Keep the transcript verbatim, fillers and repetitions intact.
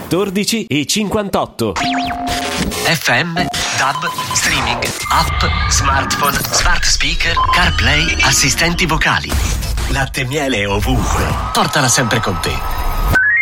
quattordici e cinquantotto. F M, DAB, streaming, app, smartphone, smart speaker, CarPlay, assistenti vocali. Latte e miele ovunque. Portala sempre con te.